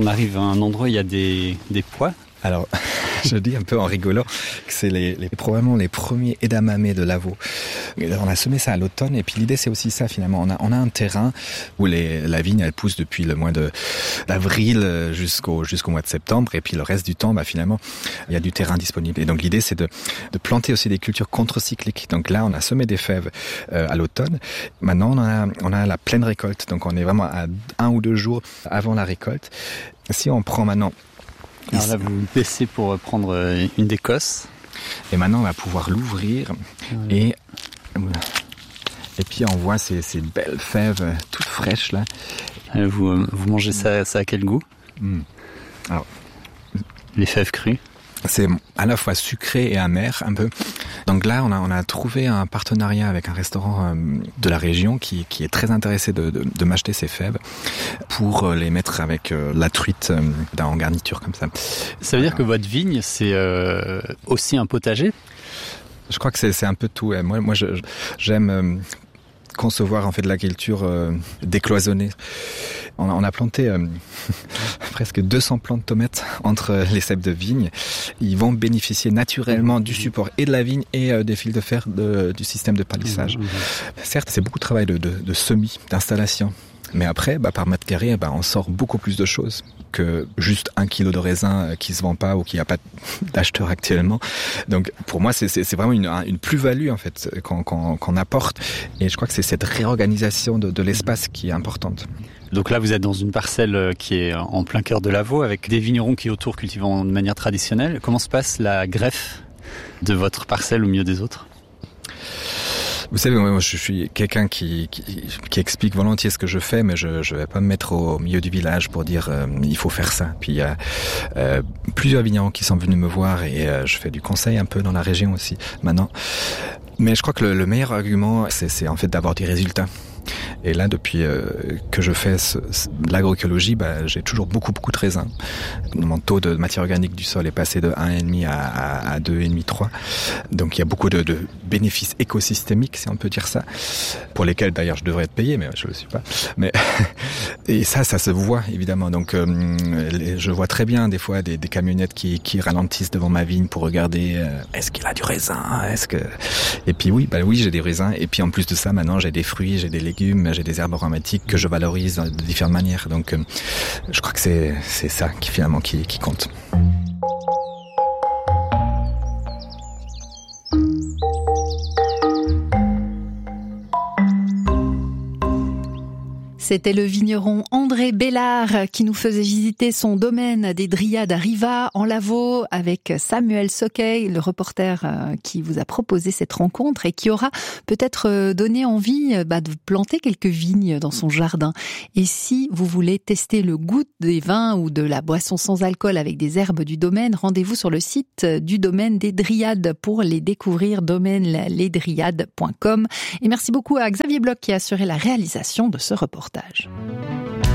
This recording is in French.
On arrive à un endroit où il y a des pois. Alors, je dis un peu en rigolant que c'est probablement les premiers edamame de Lavaux. On a semé ça à l'automne et puis l'idée c'est aussi ça finalement. On a un terrain où la vigne elle pousse depuis le mois d'avril jusqu'au mois de septembre et puis le reste du temps finalement il y a du terrain disponible. Et donc l'idée c'est de planter aussi des cultures contre-cycliques. Donc là on a semé des fèves à l'automne. Maintenant on a la pleine récolte. Donc on est vraiment à 1 ou 2 jours avant la récolte. Si on prend maintenant... Alors là, vous vous baissez pour prendre une décosse. Et maintenant, on va pouvoir l'ouvrir. Et puis, on voit ces belles fèves toutes fraîches, là. Vous mangez ça à quel goût ? Alors, les fèves crues. C'est à la fois sucré et amer, un peu. Donc là, on a trouvé un partenariat avec un restaurant de la région qui est très intéressé de m'acheter ces fèves pour les mettre avec la truite en garniture comme ça. Ça veut dire que votre vigne, c'est aussi un potager ? Je crois que c'est un peu tout. Moi, j'aime concevoir en fait de l'agriculture décloisonnée. On a planté presque 200 plants de tomates entre les ceps de vigne. Ils vont bénéficier naturellement du support et de la vigne et des fils de fer du système de palissage. Certes, c'est beaucoup de travail de semis, d'installation. Mais après, par mètre carré, on sort beaucoup plus de choses que juste 1 kilo de raisin qui se vend pas ou qui a pas d'acheteur actuellement. Donc, pour moi, c'est vraiment une plus-value, en fait, qu'on apporte. Et je crois que c'est cette réorganisation de l'espace qui est importante. Donc là, vous êtes dans une parcelle qui est en plein cœur de Lavaux, avec des vignerons qui autour cultivent de manière traditionnelle. Comment se passe la greffe de votre parcelle au milieu des autres ? Vous savez, moi, je suis quelqu'un qui explique volontiers ce que je fais, mais je vais pas me mettre au milieu du village pour dire il faut faire ça. Puis il y a plusieurs vignerons qui sont venus me voir et je fais du conseil un peu dans la région aussi maintenant. Mais je crois que le meilleur argument, c'est en fait d'avoir des résultats. Et là, depuis que je fais l'agroécologie, j'ai toujours beaucoup de raisins. Mon taux de matière organique du sol est passé de 1,5 à 2,5, 3. Donc il y a beaucoup de bénéfices écosystémiques, si on peut dire ça, pour lesquels d'ailleurs je devrais être payé, mais je le suis pas. Mais et ça se voit évidemment. Donc je vois très bien des fois des camionnettes qui ralentissent devant ma vigne pour regarder est-ce qu'il a du raisin, et puis oui, j'ai des raisins. Et puis en plus de ça, maintenant j'ai des fruits, j'ai des légumes, j'ai des herbes aromatiques que je valorise de différentes manières. Donc je crois que c'est ça qui finalement qui compte. C'était le vigneron André Bellard qui nous faisait visiter son domaine des Dryades à Rivas, en Lavaux, avec Samuel Soquet, le reporter qui vous a proposé cette rencontre et qui aura peut-être donné envie de planter quelques vignes dans son jardin. Et si vous voulez tester le goût des vins ou de la boisson sans alcool avec des herbes du domaine, rendez-vous sur le site du domaine des Dryades pour les découvrir, domaine-lesdryades.com. Et merci beaucoup à Xavier Bloch qui a assuré la réalisation de ce reportage.